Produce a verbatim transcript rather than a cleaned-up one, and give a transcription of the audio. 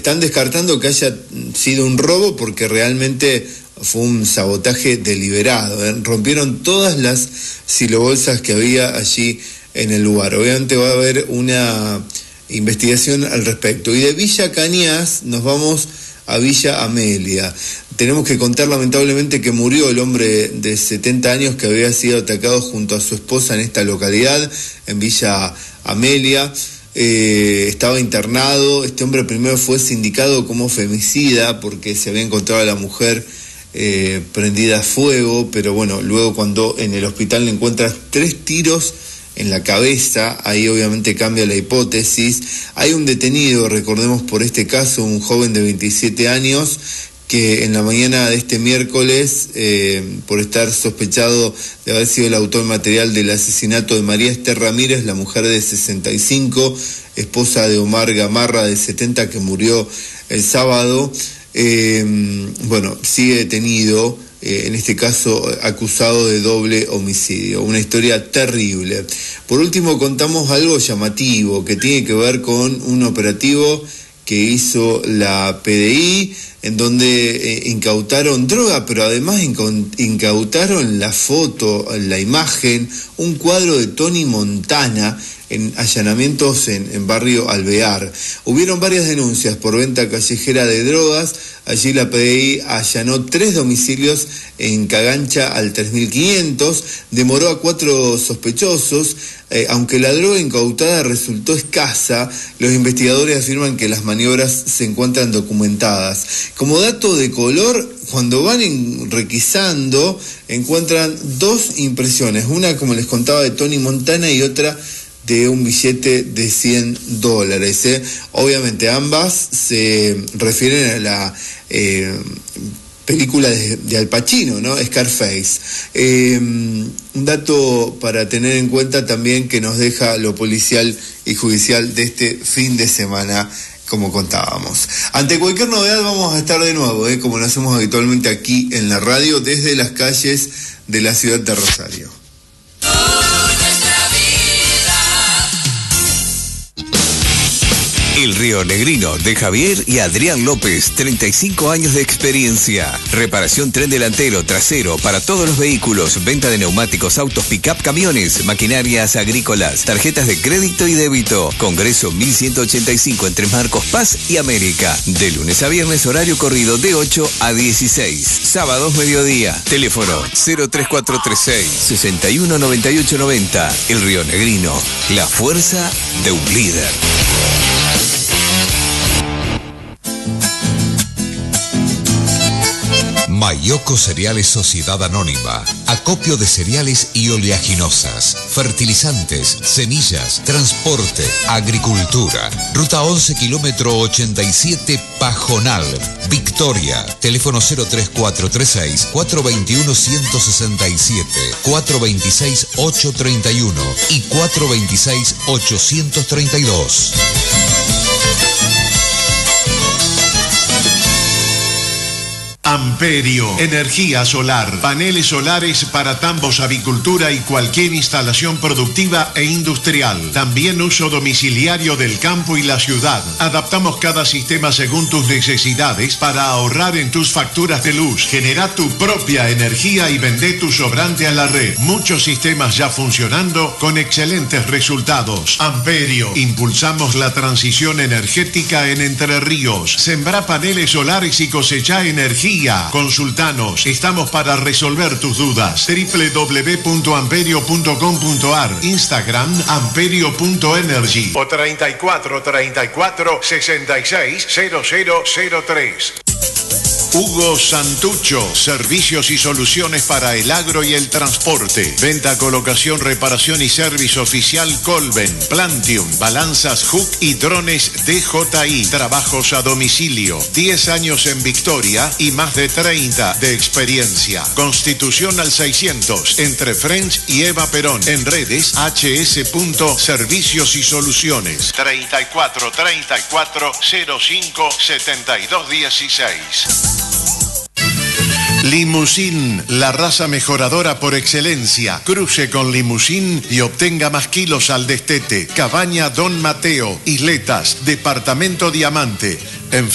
están descartando que haya sido un robo porque realmente fue un sabotaje deliberado, ¿eh? Rompieron todas las silobolsas que había allí en el lugar. Obviamente va a haber una investigación al respecto. Y de Villa Cañas nos vamos a Villa Amelia. Tenemos que contar lamentablemente que murió el hombre de setenta años que había sido atacado junto a su esposa en esta localidad, en Villa Amelia. Eh, estaba internado. Este hombre primero fue sindicado como femicida porque se había encontrado a la mujer eh, prendida a fuego, pero bueno, luego cuando en el hospital le encuentran tres tiros en la cabeza, ahí obviamente cambia la hipótesis. Hay un detenido, recordemos por este caso, un joven de veintisiete años, que en la mañana de este miércoles, eh, por estar sospechado de haber sido el autor material del asesinato de María Esther Ramírez, la mujer de sesenta y cinco, esposa de Omar Gamarra de setenta, que murió el sábado, eh, bueno, sigue detenido. Eh, en este caso acusado de doble homicidio, una historia terrible. Por último, contamos algo llamativo que tiene que ver con un operativo que hizo la P D I, en donde eh, incautaron droga, pero además incautaron la foto, la imagen, un cuadro de Tony Montana en allanamientos en, en barrio Alvear. Hubieron varias denuncias por venta callejera de drogas. Allí la P D I allanó tres domicilios en Cagancha al tres mil quinientos, demoró a cuatro sospechosos. Eh, aunque la droga incautada resultó escasa, los investigadores afirman que las maniobras se encuentran documentadas. Como dato de color, cuando van en, requisando, encuentran dos impresiones, una, como les contaba, de Tony Montana y otra de un billete de cien dólares. ¿eh? Obviamente ambas se refieren a la eh, película de, de Al Pacino, ¿no? Scarface. Eh, un dato para tener en cuenta también que nos deja lo policial y judicial de este fin de semana, como contábamos. Ante cualquier novedad vamos a estar de nuevo, ¿eh? como lo hacemos habitualmente aquí en la radio, desde las calles de la ciudad de Rosario. El Río Negrino de Javier y Adrián López, treinta y cinco años de experiencia. Reparación tren delantero, trasero, para todos los vehículos. Venta de neumáticos, autos, pick-up, camiones, maquinarias agrícolas, tarjetas de crédito y débito. Congreso mil ciento ochenta y cinco entre Marcos Paz y América. De lunes a viernes, horario corrido de ocho a dieciséis. Sábados, mediodía. Teléfono cero tres cuatro tres seis, seis uno nueve ocho nueve cero. El Río Negrino, la fuerza de un líder. Mayoco Cereales Sociedad Anónima. Acopio de cereales y oleaginosas, fertilizantes, semillas, transporte, agricultura. Ruta once, kilómetro ochenta y siete, Pajonal, Victoria. Teléfono cero tres cuatro tres seis, cuatro dos uno, uno seis siete, cuatro dos seis, ocho tres uno y cuatro dos seis, ocho tres dos. Amperio, energía solar, paneles solares para tambos, avicultura y cualquier instalación productiva e industrial. También uso domiciliario del campo y la ciudad. Adaptamos cada sistema según tus necesidades para ahorrar en tus facturas de luz. Genera tu propia energía y vende tu sobrante a la red. Muchos sistemas ya funcionando con excelentes resultados. Amperio, impulsamos la transición energética en Entre Ríos. Sembra paneles solares y cosecha energía. Consultanos, estamos para resolver tus dudas. doble u doble u doble u punto amperio punto com punto a r, Instagram amperio punto energy o treinta y cuatro, treinta y cuatro, sesenta y seis, cero cero cero tres. Hugo Santucho, servicios y soluciones para el agro y el transporte. Venta, colocación, reparación y servicio oficial Colben, Plantium, balanzas Hook y drones D J I. Trabajos a domicilio. diez años en Victoria y más de treinta de experiencia. Constitución al seiscientos, entre French y Eva Perón. En redes hs.servicios y soluciones. treinta y cuatro, treinta y cuatro, cero cinco, setenta y dos dieciséis. Limusín, la raza mejoradora por excelencia. Cruce con Limusín y obtenga más kilos al destete. Cabaña Don Mateo, Isletas, Departamento Diamante. En